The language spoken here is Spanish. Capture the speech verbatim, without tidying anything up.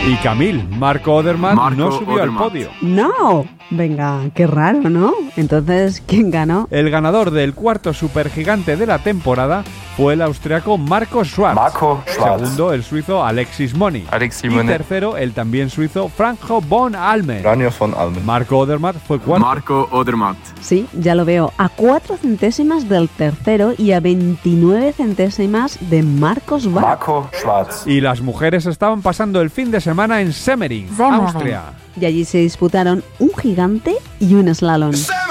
Y Camille, Marco Odermatt Marco no subió Odermatt. al podio. No, venga, qué raro, ¿no? Entonces, ¿quién ganó? El ganador del cuarto supergigante de la temporada fue el austriaco Marco Schwarz. Marco Schwarz. Segundo, el suizo Alexis Moni. Alexis y Moni. tercero, el también suizo Franjo von Almen. Ranjo von Almen. Marco Odermatt fue cuarto. Marco Odermatt. Sí, ya lo veo, a cuatro centésimas del tercero y a veintinueve centésimas de Marcos Schwarz. Marco Schwarz. Y las mujeres estaban pasando el fin de semana en Semmering, Semmering. Austria. Y allí se disputaron un gigante y un slalom.